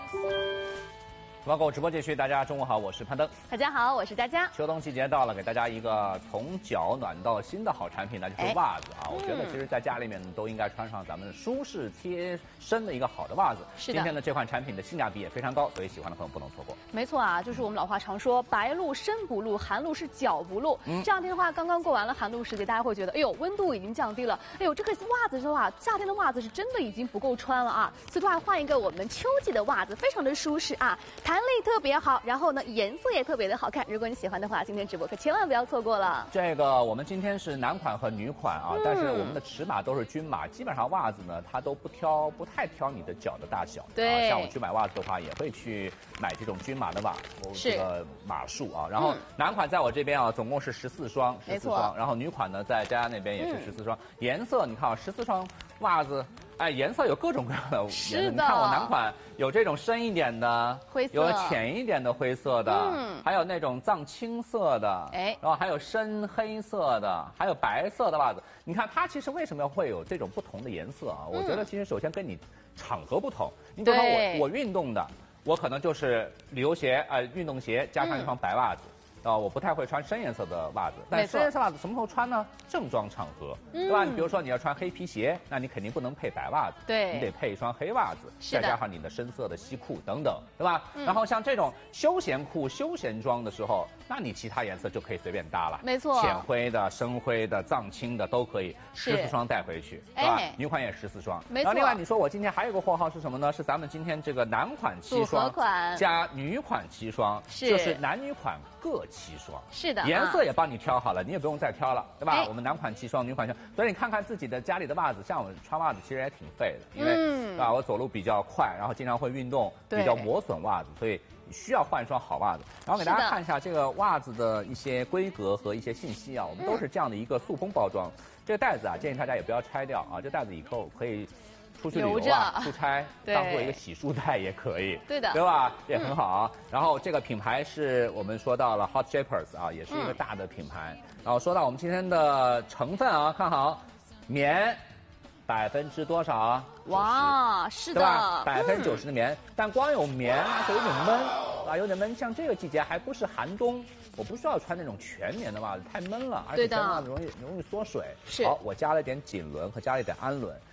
网购直播继续，大家中午好，我是潘登。 大家好，我是佳佳。 秋冬季节到了，给大家一个从脚暖到心的好产品，那就是袜子啊。我觉得其实在家里面都应该穿上咱们舒适贴身的一个好的袜子。 是的。 今天呢，这款产品的性价比也非常高，所以喜欢的朋友不能错过。 没错啊，就是我们老话常说，白露身不露，寒露是脚不露。这两天的话，刚刚过完了寒露时节，大家会觉得，哎呦，温度已经降低了，哎呦，这个袜子的话，夏天的袜子是真的已经不够穿了啊。所以的话，换一个我们秋季的袜子，非常的舒适啊，弹力特别好。然后呢，颜色也特别的好看。如果你喜欢的话，今天直播可千万不要错过了。 这个我们今天是男款和女款啊，但是我们的尺码都是均码，基本上袜子呢它都不太挑你的脚的大小。 对， 像我去买袜子的话，也会去买这种均码的袜，这个码数啊。然后男款在我这边啊，总共是14双，14双。然后女款呢，在佳佳那边也是14双。颜色你看啊，14双袜子。哎，颜色有各种各样的颜色。你看我男款有这种深一点的灰色， 有浅一点的灰色的，还有那种藏青色的，然后还有深黑色的，还有白色的袜子。你看它其实为什么会有这种不同的颜色啊？我觉得其实首先跟你场合不同。你比如说我运动的，我可能就是旅游鞋运动鞋加上一双白袜子。我不太会穿深颜色的袜子，但深颜色袜子什么时候穿呢？正装场合，对吧？你比如说你要穿黑皮鞋，那你肯定不能配白袜子， 对， 你得配一双黑袜子，再加上你的深色的西裤等等，对吧？然后像这种休闲裤、休闲装的时候，那你其他颜色就可以随便搭了， 没错， 浅灰的、深灰的、藏青的都可以，14双带回去，对吧？女款也14双， 没错。 然后另外你说我今天还有个货号是什么呢？是咱们今天这个男款7双加女款7双，就是男女款各7双。 是的， 颜色也帮你挑好了，你也不用再挑了，对吧？我们男款7双，女款7双，所以你看看自己的家里的袜子，像我穿袜子其实也挺费的，因为对吧？我走路比较快，然后经常会运动，比较磨损袜子，所以需要换一双好袜子。然后给大家看一下这个袜子的一些规格和一些信息啊，我们都是这样的一个塑封包装。这个袋子啊，建议大家也不要拆掉啊，这袋子以后可以出去旅游啊，出差当做一个洗漱袋也可以， 对的， 对吧？也很好啊。然后这个品牌是我们说到了 Hot Shapers 啊，也是一个大的品牌。然后说到我们今天的成分啊，看好，棉%多少啊？ 哇，是的， 对吧？90%的棉，但光有棉那就有点闷啊，有点闷。像这个季节还不是寒冬，我不需要穿那种全棉的袜子，太闷了，而且全袜子容易缩水。好，我加了点锦纶和加了一点氨纶。